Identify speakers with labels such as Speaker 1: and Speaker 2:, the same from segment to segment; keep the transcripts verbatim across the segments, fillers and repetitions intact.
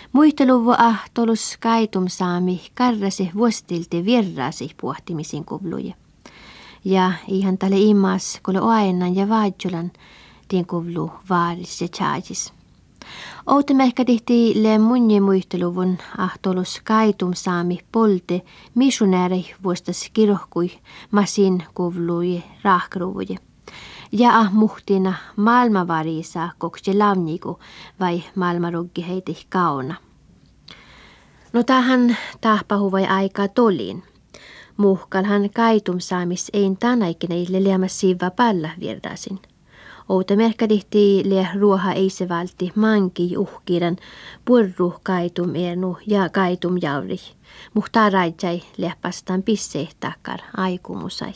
Speaker 1: Muisteluvu ahtolus kaitum saami karrasi vuostilti virraasi pohtimisiin kuvluja. Ja ihan tälle imas kuule oaennan ja vaadjulan tien kuvlu vaaris ja tjaajis. Outem ehkä tihti le munje muisteluvun ahtolus kaitum saami polte missionäärei vuostas kirohkui masin kuvlui rahkruvuja. Ja ah muhtina maailmanvarisa kokse lavniku vai maailmanruggi heiti kauna. No tähän tahpahuvai aikaa toliin. Muhkalhan kaitum saamis ein tänäikineille liämäs siivä päällä virdasin. Outa merkadihti le ruoha ei se valti manki uhkiran purru kaitum ernu ja kaitum jauri. Muhtaa raitsai lehpastaan pissee takkar aikumusai.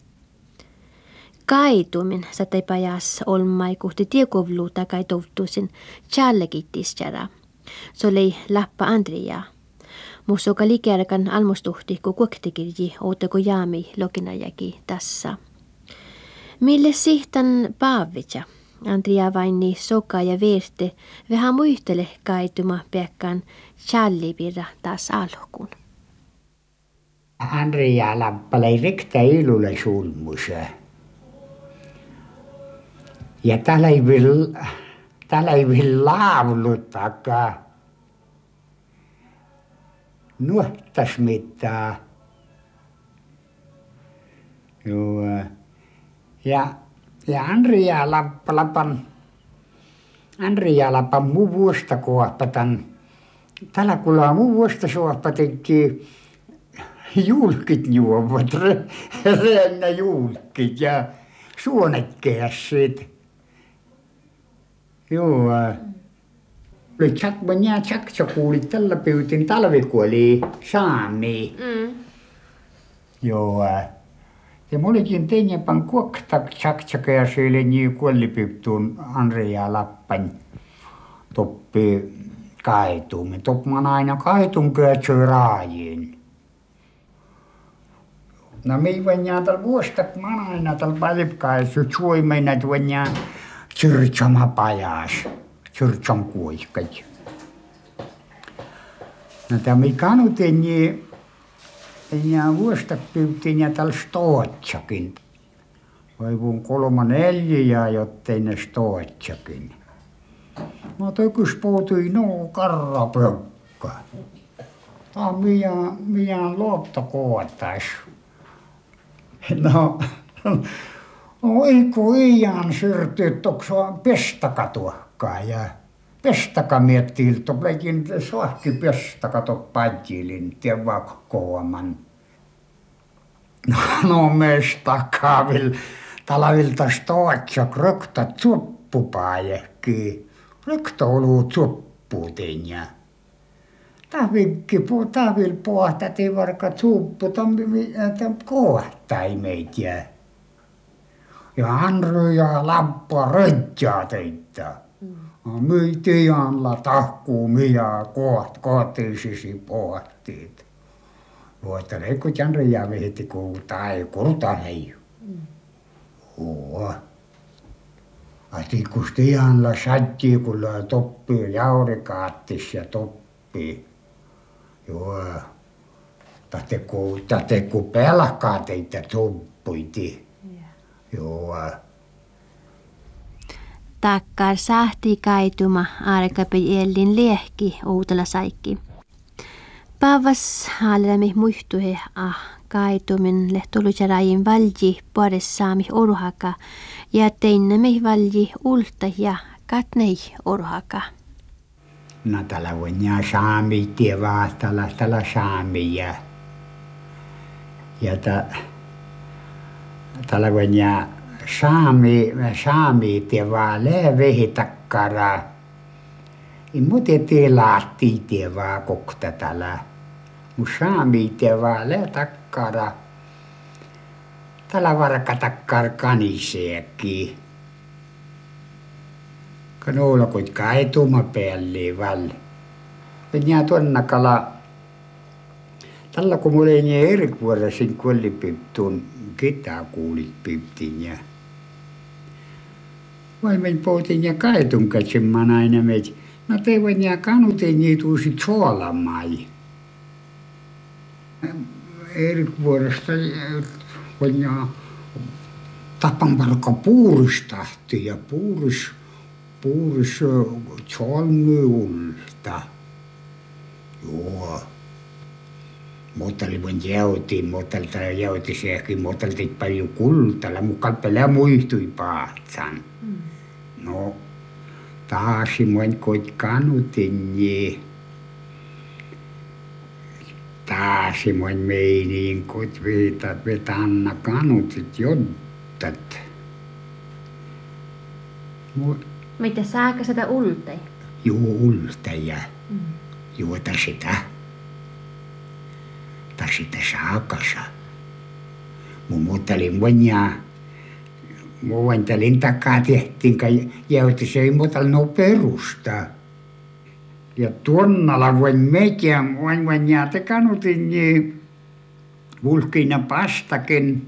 Speaker 1: Kaitumin sateipajas olmai kuhti tiekovlu takai touttuisin tjallekittisjara. Se oli läppä Andriaa. Musoka likerkan almustuhti ku kuoktikirji outeko jaami lokinajaki tässä. Mille sihtan paavitja? Andria vaini soka ja veerte vähän muistele kaituma piekkaan tjallipirra taas alkuun.
Speaker 2: Andria lappalei rikta ilulle sulmusa. Ja täällä ei vil, täällä ei vil laulutakaan. Nuottas mitään. Joo. Ja, ja Andria lappalapan, Andria lappan muu vuosta kuoppatan. Täällä kuulaa muu vuosta suoppatikki julkit juovat, rennä julkit ja suonekkeessit. Joo. Tsak mennään tsak kuulit tällä pyytin talvikuoli saami. Mm. Joo. Ja mulikin teinäpän kuoktak tsak tsakia syyle nii kuoli pyyttuun Andria lappan toppi kaituumi. Topman aina kaitun köötsy raajin. No mi vennään tällä vuostak man aina tällä palipkaisut suoimeina tuonjaa tsyrtsama pajas. Tsyrtsam kuoikat. No tämä kanutin niin ja vuostak pyyttiin ja tällä stootsakin. Vai vuun kolma neljä jottei ne stootsakin. No tökys puutui no karrapökkä. Tämä on miään, miään luottokoottais. No, no eiku iän syrtyy toksua pestakatuokkaa ja pestaka miettii, että plekin sohki pestakato padjilin, tien vaikka kooman. No, no mestakaavil, talavilta stootsak röktä tsuppupajekki, röktä oluu tsupppuutin ja tahvikki, tahvil pohtati varka tsuppu, tämän kohtai meitä. Ja Andru ja lappua röntjää teitä. Mm. Myi tianla tahkuu miä koht, kohtiisisi pohtiit. Vuotta leikku Andru ja vihti kuuta, ei kurta hei. Mm. Oo. Ati kus tianla sattii, kun toppii jaurikaattis ja toppii. Joo. Tahtekuu, tahtekuu pelkaa teitä tsuppuiti. Joo.
Speaker 1: Takkar sahti kaituma arkapi ellin liehki uutella saikki. Päiväs haalemi muistuhe ah kaitumin lehtulujarajin valji puolessaami oruhaka ja teinnemi valji ulta ja katnei oruhaka.
Speaker 2: No tällä vuonna saami tievaa, tällä, tällä saami ja, ja tä, tällä vuonna saami, saami tievaa levehi takkara. I muuten tilaatti tievaa kokta tällä. Mun saami tievaa le takkara. Tällä varka takkar kaniseekki. Kanuulla kuit kaituma päälle val. Venjää tuonnakala. Tällä kun mulla ei niin eri vuorosin kuollipiptuun ketään kuulit piptin ja vai men poutin ja kaitun katsomaan aina meitä No teivän ja kanutin niituusit suolamai. Eri vuodesta voin ja tapan palkka puuristahti ja puuris, puuris solmyulta. Joo. Mutta oli voin jäutiin, mutta oli jäutiin sekin, mutta oli paljon kultalla, mukaan pelää muistui paatsan. Mm. No, taas voin koit kanutin, niin taas voin meiniin koit viitat, että anna kanutit jottat.
Speaker 1: Mitä saaka sitä ultei?
Speaker 2: Juu, ulteja. Mm. Juota sitä. Tai sitä saakasa. Mun muuttelin monia. Mun muuttelin takaa tehtiin, kun jäytti se ei muuta no perusta. Ja tuonnalla voin mekiä, voin voin jäätä kanutin, niin vulkina pastakin.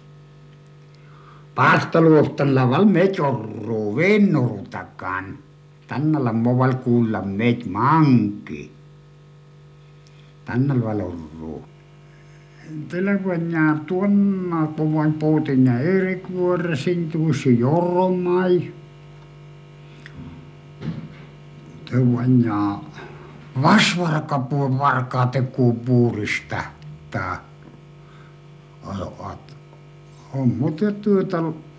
Speaker 2: Pastaluohtan laval mejorru, vennorutakaan. Tannalla moval kuulla mej manki. Tannalla valorru. Tällä vuonna tuonna, kun voin puhutin ja Erik vuorosin tuusi joromai. Tällä vuonna vasvarkapuun varkaa tekuu puurista. On mutta työtä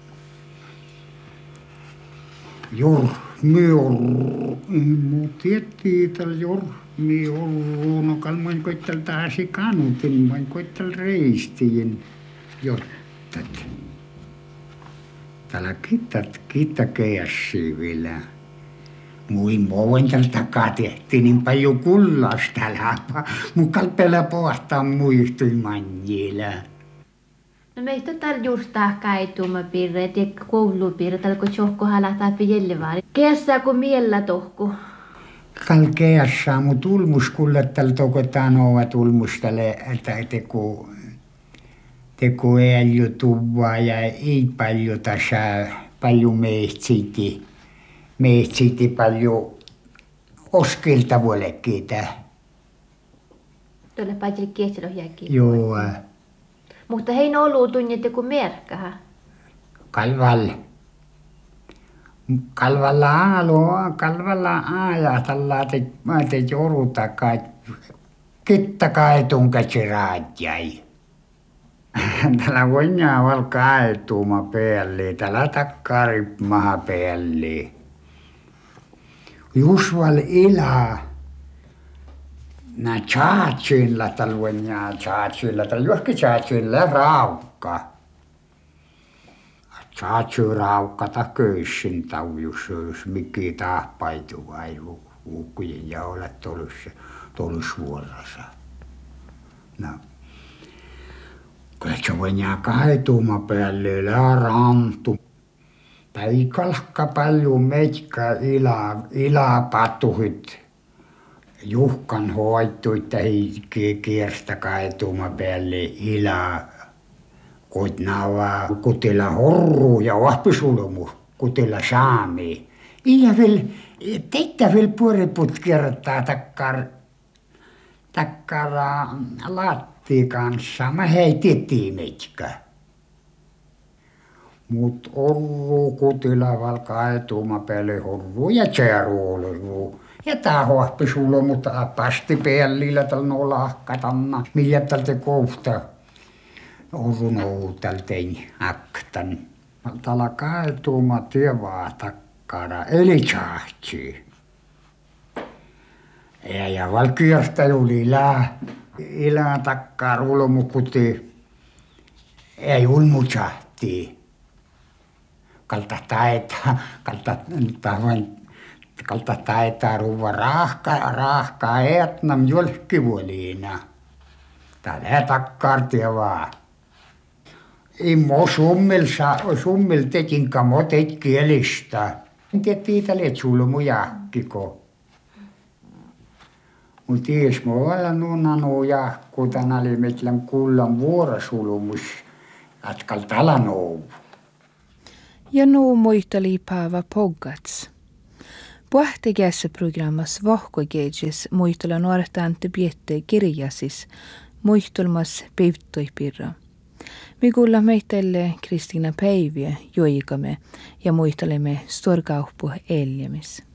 Speaker 2: jor, mior, mut tiettiin tällä jor. Mi orru, no kalmoin koittal taasi kanutin, voin koittal reistiin jottat. Täällä kittat, kittakeässiä vielä. Muin voin tällä takaa tehtiin niin paljon kullas täällä, mukal pelä pohtaa muistui manjilla.
Speaker 1: No meistä täällä justaa kaitumapiirreet ja koulupiirreet, täällä kun tjohkohala tai pijällivaari. Keässää kun miellä tohku.
Speaker 2: Kalkeassa mu tulmus kulle tällä tokotaan ovat tulmustelle, että teku teku ei tuvaa ja ei paljon tässä paljon mehtsiti mehtsiti paljon oskilta vuolekkiitä.
Speaker 1: Tuolle paitsi kiehselohjääkin.
Speaker 2: Joo.
Speaker 1: Mutta hei ollut tunnet joku merkkaha.
Speaker 2: Kalval. Kalvalla aaloa, kalvalla aaja, tällä te, te joruta kai, kitta kaitun käsiraatjai. Tällä voinjaa val kaituma päälle, tällä takkari maha päälle. Jusval ilaa. Nää tjaatsilla, tällä voinjaa tjaatsilla, tällä juoski tjaatsilla raukka. Saatsi raukkata köyssin taujus, jos mikä tahpaitu vai huukkujen ja olla tuollus vuorossa. No. Kyllä se voi jää kaituma päälle rantu. Päikalkka paljon meitkä ila, ilapatuhit. Juhkan hoituit tähi kierstä kaituma päälle ila. Koit nava kutilla horru ja vahpisulumu kutilla saami. Iya vielä, teitä vielä puoliput kertaa takkar, takkara latti kanssa. Mä hei tiettiin meitkä. Mut orru kutilla val kaituma päälle horru ja tjäruoluru. Ja tää vahpisulumu tää pasti päällillä tällä no lahkatanna. Millä tältä kohta. Orun outaltein aktan. Täällä kaituma tievaa takkara, eli tjahtsi. Ja, ja valkiasta juli ilää, ilää takkaa ulmukuti. Ei ulmu tjahti. Kalta taita, kalta tavan, kalta taita ruva rahka, rahka etnam jolkkivuoliina. Täällä takkaa tievaa. Immo summil, summil tekin kamo teit kielistä. En tiedä tiitalet sulmu jahkiko. Mut ties mo olla nunanu jahku tän oli metlän kullan vuorosulmus. Atkal talanouvu.
Speaker 3: Ja nuu muisteli Paava Poggats. Puhtikässä programmas vahkokeitsis muistella nuortaan te piette kirjasis muistelmas päivtoipirra. Me kuulla meitelle Kristiina Päiviä joikamme ja muistelemme storkauppu eljämis.